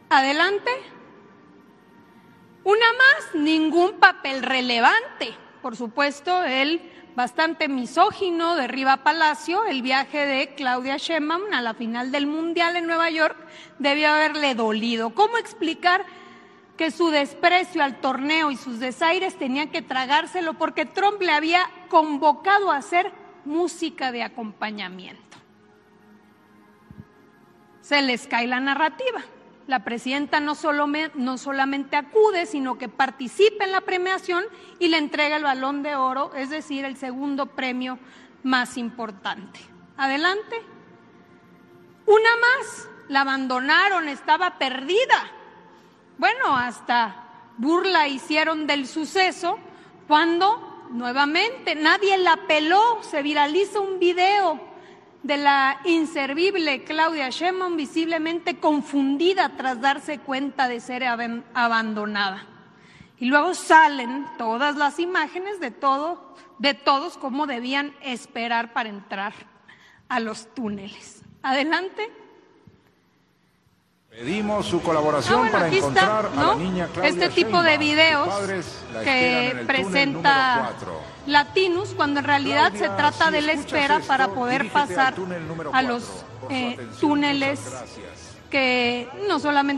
Adelante. Una más, ningún papel relevante. Por supuesto, el bastante misógino de Riva Palacio, el viaje de Claudia Sheinbaum a la final del Mundial en Nueva York debió haberle dolido. ¿Cómo explicar que su desprecio al torneo y sus desaires tenían que tragárselo porque Trump le había convocado a hacer música de acompañamiento? Se les cae la narrativa. La presidenta no solamente acude, sino que participa en la premiación y le entrega el Balón de Oro, es decir, el segundo premio más importante. Adelante. Una más, la abandonaron, estaba perdida. Bueno, hasta burla hicieron del suceso cuando nuevamente nadie la peló, se viraliza un video de la inservible Claudia Sheinbaum visiblemente confundida tras darse cuenta de ser abandonada. Y luego salen todas las imágenes de todos como debían esperar para entrar a los túneles. Adelante. Pedimos su colaboración para encontrar a la niña Claudia este tipo de videos que presenta Latinus, cuando en realidad se trata de la espera para poder pasar a los túneles que no solamente